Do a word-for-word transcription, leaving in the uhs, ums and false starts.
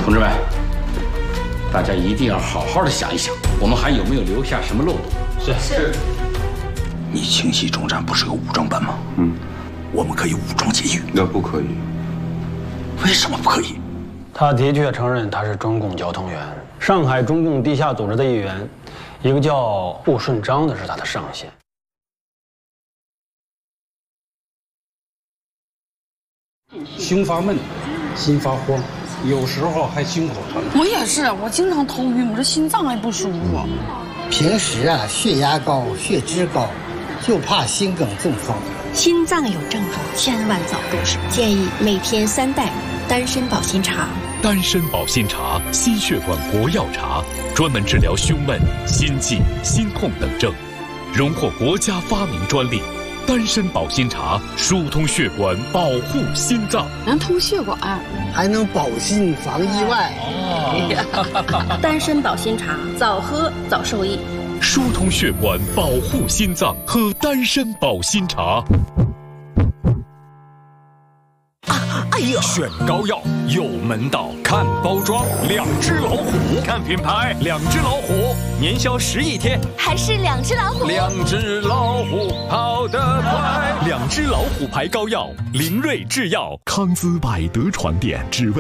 同志们，大家一定要好好的想一想，我们还有没有留下什么漏洞？ 是是。 你清溪中站不是有武装班吗？ 嗯， 我们可以武装劫狱。 那不可以。 为什么不可以？ 他的确承认他是中共交通员，上海中共地下组织的一员，一个叫顾顺章的是他的上线。 胸发闷，心发慌，有时候还心口疼。 我也是，我经常头晕，我这心脏还不舒服。 平时啊，血压高，血脂高，就怕心梗中风。 心脏有症状，千万早入手。建议每天三袋丹参保心茶。 丹参保心茶，心血管国药茶，专门治疗胸闷、心悸、心痛等症，荣获国家发明专利。丹参保心茶疏通血管，保护心脏， 能通血管， 还能保心防意外。 哦、丹参保心茶，早喝早受益。 疏通血管，保护心脏，喝丹参保心茶。 啊，哎呀！选膏药有门道，看包装，两只老虎；看品牌，两只老虎，年销十亿天， 还是两只老虎。 两只老虎跑得快， 两只老虎牌膏药，灵瑞制药，康姿百德传电，只为。